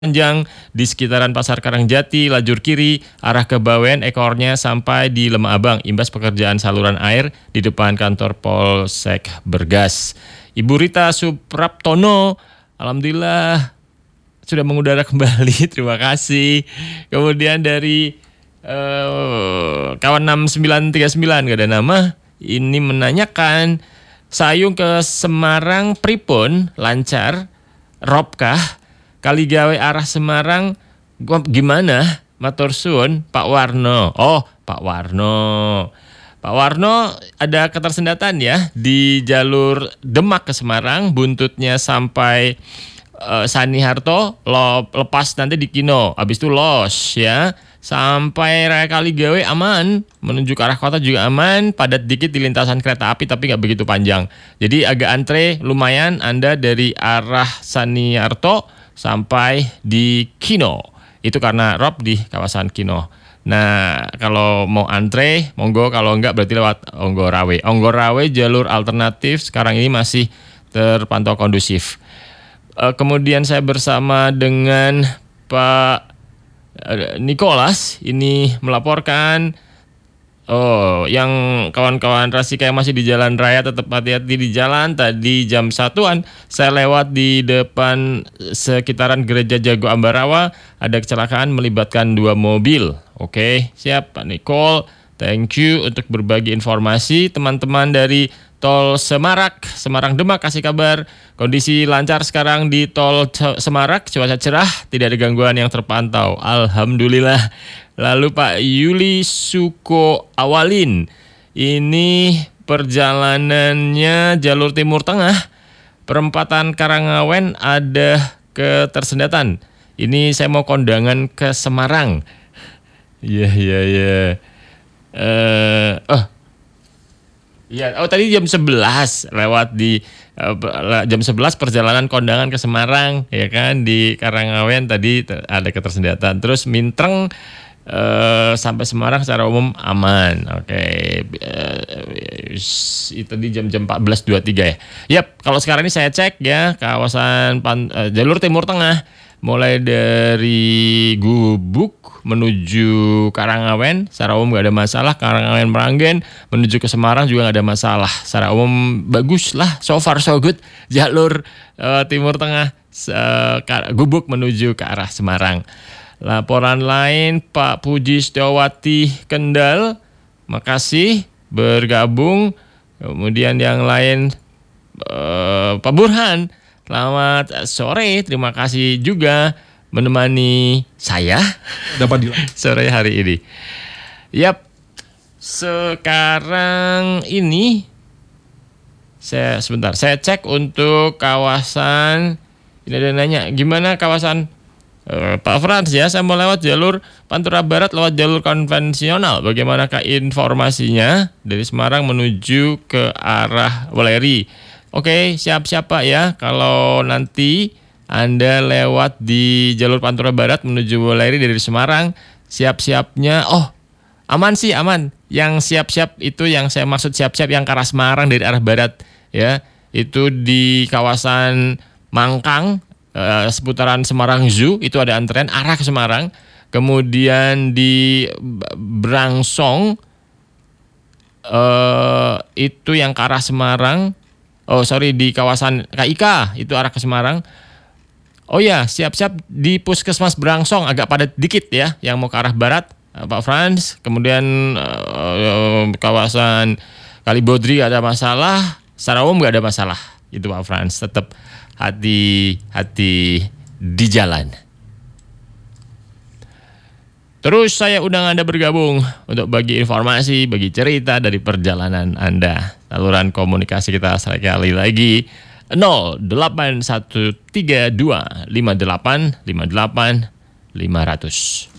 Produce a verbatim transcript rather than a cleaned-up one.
panjang di sekitaran Pasar Karangjati, lajur kiri, arah ke Bawen, ekornya sampai di Lemah Abang, imbas pekerjaan saluran air di depan kantor Polsek Bergas. Ibu Rita Supraptono, alhamdulillah sudah mengudara kembali, terima kasih. Kemudian dari uh, kawan enam sembilan tiga sembilan, gak ada nama, ini menanyakan, Sayung ke Semarang pripun, lancar, Rob kah? Kaligawe arah Semarang gimana? Matur suwun Pak Warno. Oh, Pak Warno. Pak Warno ada ketersendatan ya di jalur Demak ke Semarang, buntutnya sampai uh, Sani Harto, lo, lepas nanti di Kino, habis itu los ya. Sampai Raya Kaligawe aman, menuju ke arah kota juga aman, padat dikit di lintasan kereta api tapi nggak begitu panjang. Jadi agak antre lumayan Anda dari arah Sani Harto sampai di Kino. Itu karena Rob di kawasan Kino. Nah, kalau mau antre, monggo, kalau enggak berarti lewat Onggorawe. Onggorawe jalur alternatif sekarang ini masih terpantau kondusif. E, kemudian saya bersama dengan Pak Nicholas ini melaporkan, oh, yang kawan-kawan Rasika yang masih di jalan raya tetap hati-hati di jalan. Tadi jam satuan saya lewat di depan sekitaran Gereja Jago Ambarawa, ada kecelakaan melibatkan dua mobil. Oke, siap Pak Nicole, thank you untuk berbagi informasi. Teman-teman dari Tol Semarak, Semarang Demak kasih kabar, kondisi lancar sekarang di Tol Semarak, cuaca cerah, tidak ada gangguan yang terpantau, alhamdulillah. Lalu Pak Yuli Suko Awalin, ini perjalanannya jalur Timur Tengah, perempatan Karangawen ada ketersendatan. Ini saya mau kondangan ke Semarang. Iya, iya, iya. Eh, oh. Iya, oh tadi jam sebelas lewat di uh, jam sebelas perjalanan kondangan ke Semarang, ya kan, di Karangawen tadi ada ketersendatan. Terus Mintreng uh, sampai Semarang secara umum aman. Oke. Okay. Uh, itu di jam-jam empat belas dua puluh tiga ya. Yap, kalau sekarang ini saya cek ya kawasan pan, uh, jalur Timur Tengah mulai dari Gubuk menuju Karangawen secara umum gak ada masalah. Karangawen Meranggen menuju ke Semarang juga gak ada masalah. Secara umum bagus lah, so far so good. Jalur uh, Timur Tengah uh, Gubuk menuju ke arah Semarang. Laporan lain Pak Puji Setiawati Kendal, makasih bergabung. Kemudian yang lain uh, Pak Burhan, selamat sore, terima kasih juga menemani saya dapat sore hari ini. Yap, sekarang ini saya sebentar, saya cek untuk kawasan. Ini ada nanya, gimana kawasan uh, Pak Frans ya? Saya mau lewat jalur Pantura Barat lewat jalur konvensional. Bagaimanakah informasinya dari Semarang menuju ke arah Weleri? Oke, siap-siap Pak ya. Kalau nanti Anda lewat di jalur Pantura Barat menuju Weleri dari Semarang, siap-siapnya, oh aman sih, aman. Yang siap-siap itu yang saya maksud siap-siap yang ke arah Semarang dari arah barat ya. Itu di kawasan Mangkang, eh, seputaran Semarang Zoo, itu ada antrean arah ke Semarang. Kemudian di Brangsong, eh, itu yang ke arah Semarang. Oh sorry, di kawasan K I K itu arah ke Semarang. Oh ya, siap-siap di Puskesmas Brangsong agak padat dikit ya, yang mau ke arah barat, Pak Frans. Kemudian uh, kawasan Kalibodri gak ada masalah, secara umum gak ada masalah. Itu Pak Frans, tetap hati-hati di jalan. Terus saya undang Anda bergabung untuk bagi informasi, bagi cerita dari perjalanan Anda. Saluran komunikasi kita sekali lagi nol delapan satu tiga dua lima delapan lima delapan lima nol nol.